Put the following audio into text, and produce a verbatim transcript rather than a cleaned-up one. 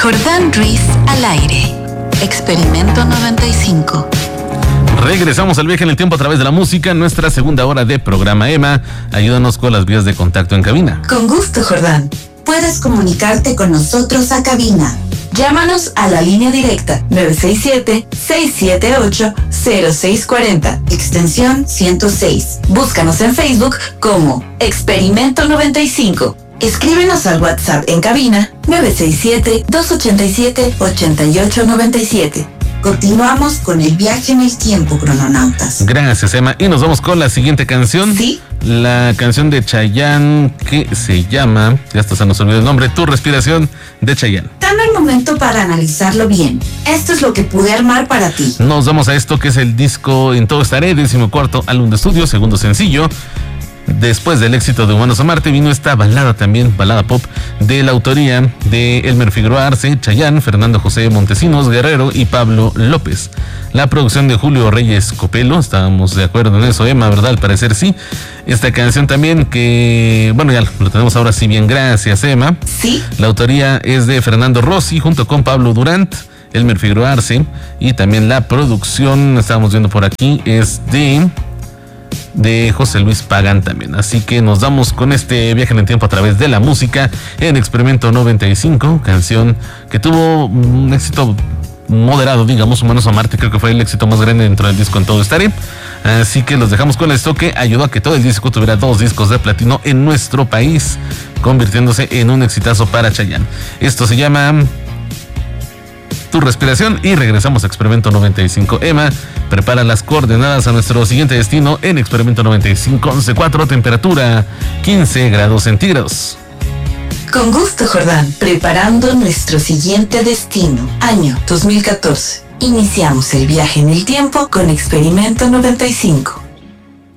Jordán Ruiz al aire. Experimento noventa y cinco. Regresamos al viaje en el tiempo a través de la música, nuestra segunda hora de programa. Emma, ayúdanos con las vías de contacto en cabina. Con gusto, Jordán. Puedes comunicarte con nosotros a cabina. Llámanos a la línea directa nueve seis siete, seis siete ocho, cero seis cuatro cero, extensión ciento seis. Búscanos en Facebook como Experimento noventa y cinco. Escríbenos al WhatsApp en cabina nueve seis siete, dos ocho siete, ocho ocho nueve siete. Continuamos con el viaje en el tiempo, crononautas. Gracias, Emma. Y nos vamos con la siguiente canción. Sí. La canción de Chayanne que se llama, ya hasta se nos olvidó el nombre, Tu Respiración, de Chayanne. Dame el momento para analizarlo bien. Esto es lo que pude armar para ti. Nos vamos a esto que es el disco En Todo Estaré, decimocuarto álbum de estudio, segundo sencillo. Después del éxito de Humanos a Marte vino esta balada también, balada pop, de la autoría de Elmer Figueroa Arce, Chayanne, Fernando José Montesinos Guerrero y Pablo López. La producción de Julio Reyes Copelo, estábamos de acuerdo en eso, Emma, ¿verdad? Al parecer sí. Esta canción también que, bueno, ya lo tenemos ahora sí bien, gracias, Emma. Sí. La autoría es de Fernando Rossi junto con Pablo Durant, Elmer Figueroa Arce, y también la producción, estábamos viendo por aquí, es de... de José Luis Pagán también. Así que nos damos con este viaje en el tiempo a través de la música en Experimento noventa y cinco, canción que tuvo un éxito moderado, digamos. Humanos a Marte creo que fue el éxito más grande dentro del disco En Todo Estaré. Así que los dejamos con esto que ayudó a que todo el disco tuviera dos discos de platino en nuestro país, convirtiéndose en un exitazo para Chayanne. Esto se llama Tu Respiración y regresamos a Experimento noventa y cinco. Emma, prepara las coordenadas a nuestro siguiente destino en Experimento noventa y cinco, once cuatro, temperatura quince grados centígrados. Con gusto, Jordán. Preparando nuestro siguiente destino, año dos mil catorce. Iniciamos el viaje en el tiempo con Experimento noventa y cinco.